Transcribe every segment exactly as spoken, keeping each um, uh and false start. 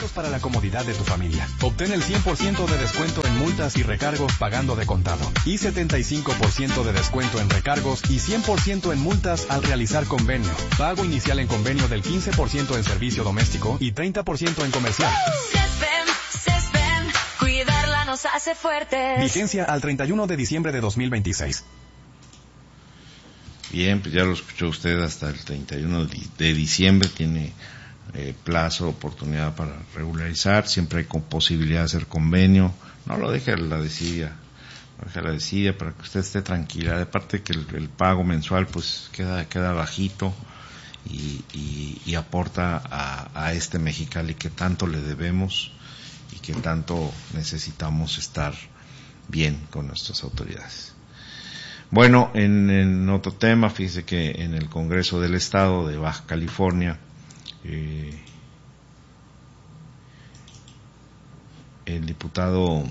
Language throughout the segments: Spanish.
hechos para la comodidad de tu familia. Obtén el cien por ciento de descuento en multas y recargos pagando de contado, y setenta y cinco por ciento de descuento en recargos y cien por ciento en multas al realizar convenio. Pago inicial en convenio del quince por ciento en servicio doméstico y treinta por ciento en comercial. Cuidarla nos hace fuertes. Vigencia al treinta y uno de diciembre de dos mil veintiséis. Bien, pues ya lo escuchó usted, hasta el treinta y uno de diciembre tiene eh, plazo, oportunidad para regularizar. Siempre hay con posibilidad de hacer convenio. No lo deje a la desidia, no deje a la desidia para que usted esté tranquila. De parte que el, el pago mensual pues queda queda bajito y, y, y aporta a, a este Mexicali que tanto le debemos y que tanto necesitamos estar bien con nuestras autoridades. Bueno, en, en otro tema, fíjese que en el Congreso del Estado de Baja California, eh, el diputado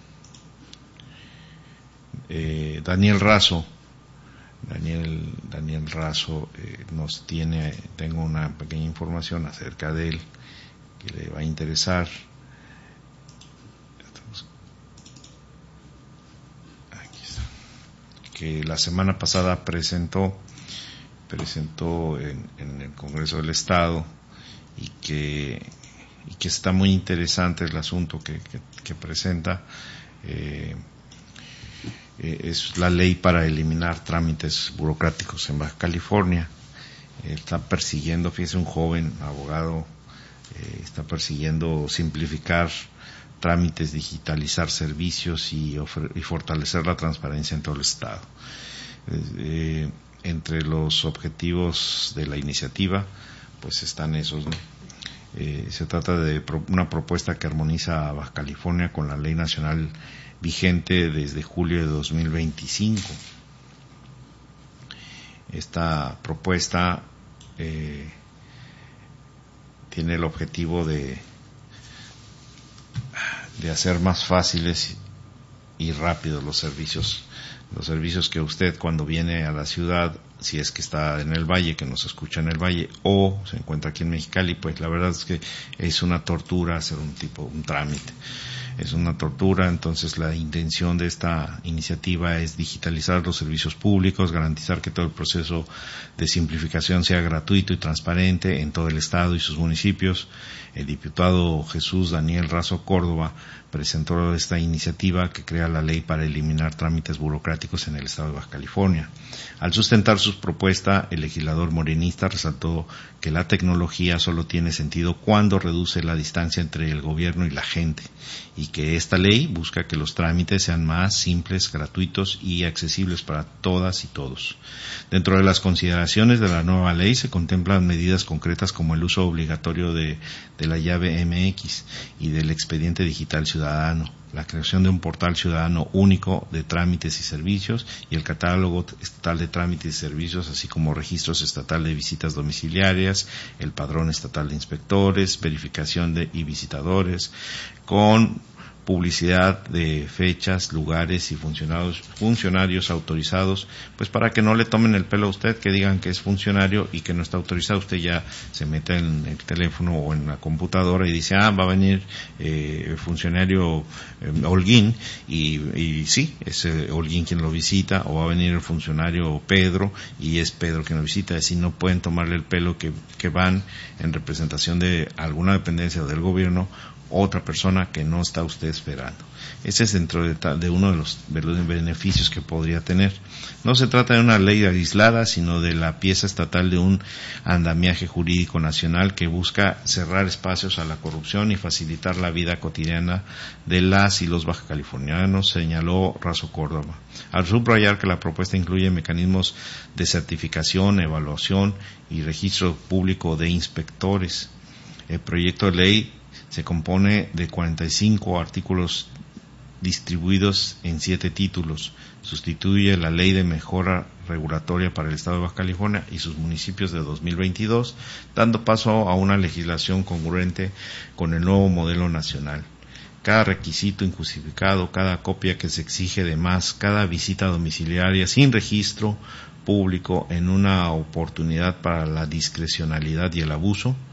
eh, Daniel Razo, Daniel, Daniel Razo eh, nos tiene, tengo una pequeña información acerca de él que le va a interesar. Que la semana pasada presentó presentó en, en el Congreso del Estado y que y que está muy interesante el asunto que, que, que presenta. Eh, eh, es la ley para eliminar trámites burocráticos en Baja California. Eh, está persiguiendo, fíjese, un joven abogado, eh, está persiguiendo simplificar trámites, digitalizar servicios y, ofre- y fortalecer la transparencia en todo el Estado. Eh, entre los objetivos de la iniciativa, pues están esos, ¿no? Eh, se trata de pro- una propuesta que armoniza a Baja California con la ley nacional vigente desde julio de dos mil veinticinco. Esta propuesta eh, tiene el objetivo de de hacer más fáciles y rápidos los servicios, los servicios que usted cuando viene a la ciudad, si es que está en el Valle, que nos escucha en el Valle, o se encuentra aquí en Mexicali, pues la verdad es que es una tortura hacer un tipo, un trámite. Es una tortura, entonces la intención de esta iniciativa es digitalizar los servicios públicos, garantizar que todo el proceso de simplificación sea gratuito y transparente en todo el estado y sus municipios. El diputado Jesús Daniel Razo Córdoba presentó esta iniciativa que crea la ley para eliminar trámites burocráticos en el estado de Baja California. Al sustentar su propuesta, el legislador morenista resaltó que la tecnología solo tiene sentido cuando reduce la distancia entre el gobierno y la gente, y que esta ley busca que los trámites sean más simples, gratuitos y accesibles para todas y todos. Dentro de las consideraciones de la nueva ley se contemplan medidas concretas como el uso obligatorio de, de la llave eme equis y del expediente digital ciudadano, la creación de un portal ciudadano único de trámites y servicios y el catálogo estatal de trámites y servicios, así como registros estatal de visitas domiciliarias, el padrón estatal de inspectores, verificación de y visitadores, con publicidad de fechas, lugares y funcionarios, funcionarios autorizados, pues para que no le tomen el pelo a usted, que digan que es funcionario y que no está autorizado. Usted ya se mete en el teléfono o en la computadora y dice, ah, va a venir eh, el funcionario eh, Holguín, y, y sí, es eh, Holguín quien lo visita, o va a venir el funcionario Pedro, y es Pedro quien lo visita. Así no pueden tomarle el pelo que, que van en representación de alguna dependencia o del gobierno, otra persona que no está usted esperando. Ese es dentro de, de uno de los, de los beneficios que podría tener. No se trata de una ley aislada, sino de la pieza estatal de un andamiaje jurídico nacional que busca cerrar espacios a la corrupción y facilitar la vida cotidiana de las y los bajacalifornianos, señaló Razo Córdoba. Al subrayar que la propuesta incluye mecanismos de certificación, evaluación y registro público de inspectores. El proyecto de ley se compone de cuarenta y cinco artículos distribuidos en siete títulos. Sustituye la Ley de Mejora Regulatoria para el Estado de Baja California y sus municipios de dos mil veintidós, dando paso a una legislación congruente con el nuevo modelo nacional. Cada requisito injustificado, cada copia que se exige de más, cada visita domiciliaria sin registro público en una oportunidad para la discrecionalidad y el abuso,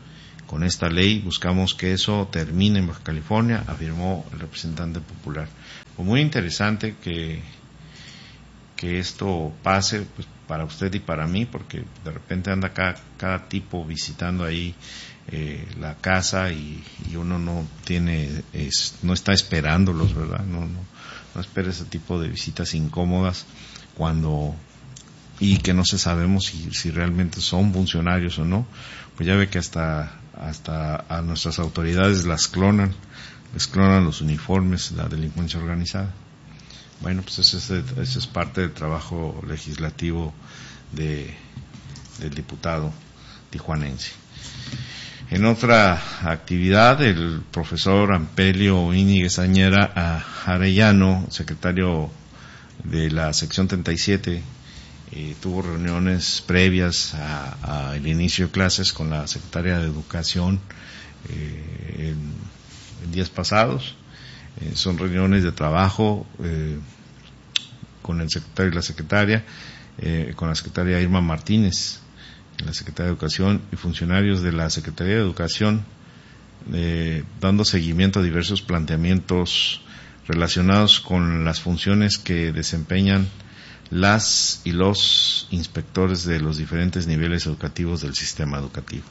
Con esta ley buscamos que eso termine en Baja California, afirmó el representante popular. Fue muy interesante que, que esto pase, pues, para usted y para mí, porque de repente anda cada, cada tipo visitando ahí eh, la casa y, y uno no tiene, es, no está esperándolos, ¿verdad? No, no, no espera ese tipo de visitas incómodas cuando y que no se sabemos si, si realmente son funcionarios o no. Pues ya ve que hasta hasta a nuestras autoridades las clonan, les clonan los uniformes, la delincuencia organizada. Bueno, pues ese es, ese es parte del trabajo legislativo de, del diputado tijuanense. En otra actividad, el profesor Ampelio Íñiguez Añera Arellano, secretario de la sección treinta y siete, eh, tuvo reuniones previas al inicio de clases con la secretaria de Educación eh, en, en días pasados. Eh, son reuniones de trabajo eh, con el secretario y la secretaria, eh, con la secretaria Irma Martínez, la secretaria de Educación, y funcionarios de la Secretaría de Educación, eh, dando seguimiento a diversos planteamientos relacionados con las funciones que desempeñan las y los inspectores de los diferentes niveles educativos del sistema educativo.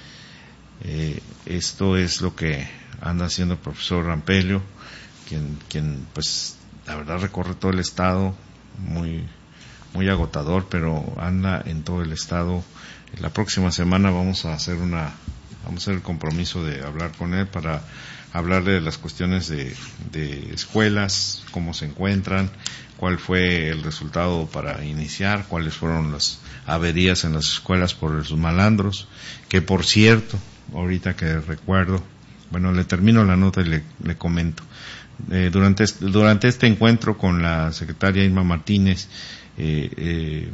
Eh, esto es lo que anda haciendo el profesor Ampelio, quien, quien pues la verdad recorre todo el estado, muy, muy agotador, pero anda en todo el estado. La próxima semana vamos a hacer una, vamos a hacer el compromiso de hablar con él para hablarle de las cuestiones de, de escuelas, cómo se encuentran, cuál fue el resultado para iniciar, cuáles fueron las averías en las escuelas por los malandros, que por cierto, ahorita que recuerdo, bueno, le termino la nota y le, le comento. Eh, durante, este, durante este encuentro con la secretaria Irma Martínez, eh, eh,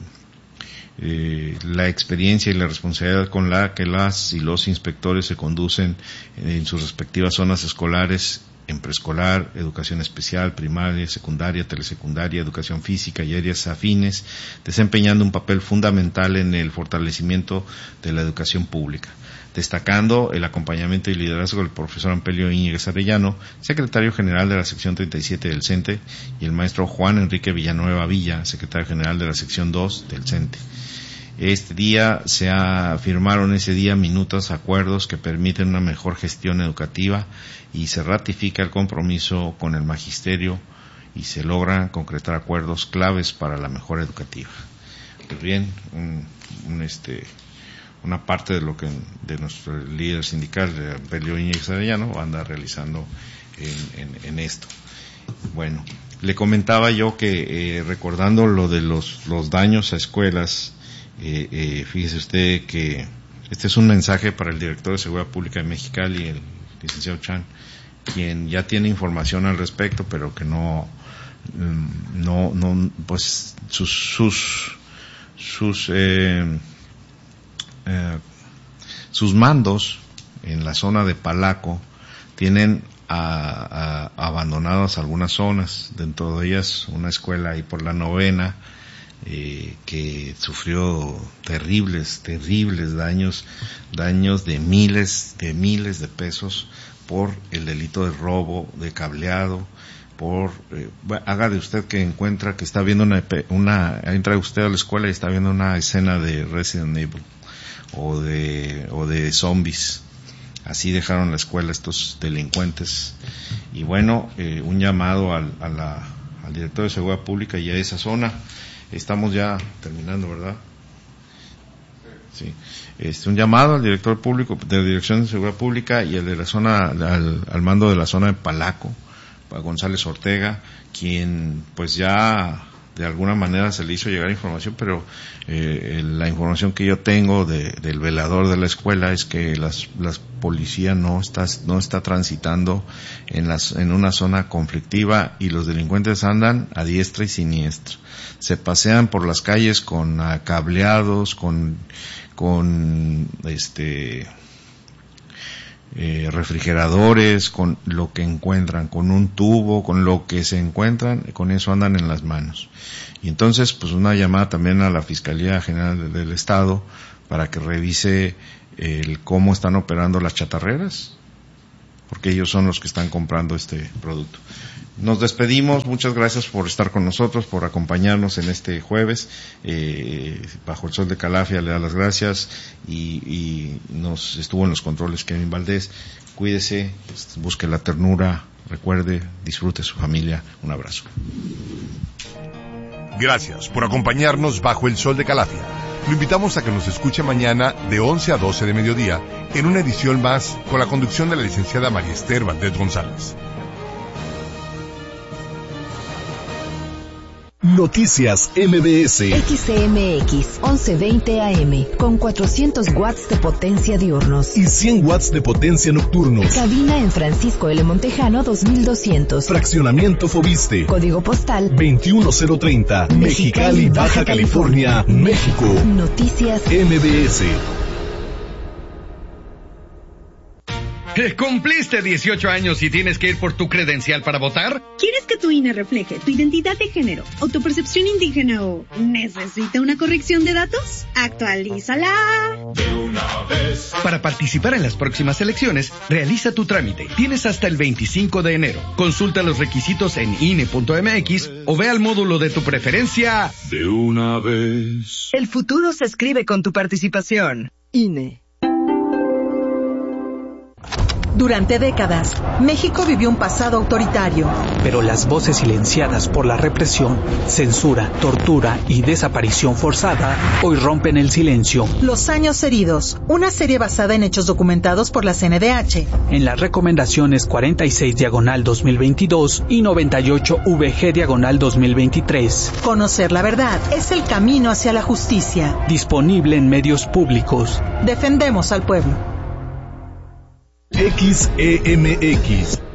eh, la experiencia y la responsabilidad con la que las y los inspectores se conducen en sus respectivas zonas escolares, en preescolar, educación especial, primaria, secundaria, telesecundaria, educación física y áreas afines, desempeñando un papel fundamental en el fortalecimiento de la educación pública, destacando el acompañamiento y liderazgo del profesor Ampelio Íñiguez Arellano, secretario general de la sección treinta y siete del CENTE, y el maestro Juan Enrique Villanueva Villa, secretario general de la sección dos del CENTE. Este día se ha, firmaron ese día minutos acuerdos que permiten una mejor gestión educativa y se ratifica el compromiso con el magisterio y se logran concretar acuerdos claves para la mejora educativa. Pues bien, un, un este una parte de lo que de nuestro líder sindical, de Ampelio Íñiguez Arellano, anda realizando en, en, en esto. Bueno, le comentaba yo que eh, recordando lo de los, los daños a escuelas, eh, eh, fíjese usted que este es un mensaje para el director de Seguridad Pública de Mexicali, el licenciado Chan, quien ya tiene información al respecto, pero que no, no, no, pues sus, sus, sus, eh, eh, sus mandos en la zona de Palaco tienen a, a, abandonadas algunas zonas, dentro de ellas una escuela ahí por la Novena, eh, que sufrió terribles, terribles daños, daños de miles, de miles de pesos por el delito de robo, de cableado, por, eh, haga de usted que encuentra que está viendo una, una, entra usted a la escuela y está viendo una escena de Resident Evil, o de, o de zombies. Así dejaron la escuela estos delincuentes. Y bueno, eh, un llamado al, a la, al director de Seguridad Pública y a esa zona. Estamos ya terminando, ¿verdad? Sí. Este, un llamado al director público de la Dirección de Seguridad Pública y el de la zona, al, al mando de la zona de Palaco, a González Ortega, quien pues ya de alguna manera se le hizo llegar información, pero eh, la información que yo tengo de, del velador de la escuela es que las, las policía no está, no está transitando en las, en una zona conflictiva y los delincuentes andan a diestra y siniestra. Se pasean por las calles con uh, cableados, con, con este, eh, refrigeradores, con lo que encuentran, con un tubo, con lo que se encuentran, con eso andan en las manos. Y entonces, pues una llamada también a la Fiscalía General del Estado para que revise el cómo están operando las chatarreras, porque ellos son los que están comprando este producto. Nos despedimos, muchas gracias por estar con nosotros, por acompañarnos en este jueves. Eh, Bajo el Sol de Calafia le da las gracias y, y nos estuvo en los controles Kevin Valdés. Cuídese, busque la ternura, recuerde, disfrute su familia. Un abrazo. Gracias por acompañarnos Bajo el Sol de Calafia. Lo invitamos a que nos escuche mañana de once a doce de mediodía en una edición más con la conducción de la licenciada María Esther Valdés González. Noticias M B S. X C M X once veinte A M con cuatrocientos watts de potencia diurnos y cien watts de potencia nocturnos. Cabina en Francisco L. Montejano dos mil doscientos. Fraccionamiento Fobiste. Código postal veintiuno cero treinta. Mexicali, Baja California, México. Noticias M B S. ¿Cumpliste dieciocho años y tienes que ir por tu credencial para votar? ¿Quieres que tu I N E refleje tu identidad de género o tu percepción indígena o necesita una corrección de datos? ¡Actualízala! De una vez. Para participar en las próximas elecciones, realiza tu trámite. Tienes hasta el veinticinco de enero. Consulta los requisitos en I N E punto M X o ve al módulo de tu preferencia. De una vez. El futuro se escribe con tu participación. I N E. Durante décadas, México vivió un pasado autoritario. Pero las voces silenciadas por la represión, censura, tortura y desaparición forzada hoy rompen el silencio. Los años heridos, una serie basada en hechos documentados por la C N D H. En las recomendaciones cuarenta y seis diagonal dos mil veintidós y noventa y ocho V G diagonal dos mil veintitrés. Conocer la verdad es el camino hacia la justicia. Disponible en medios públicos. Defendemos al pueblo. X E M X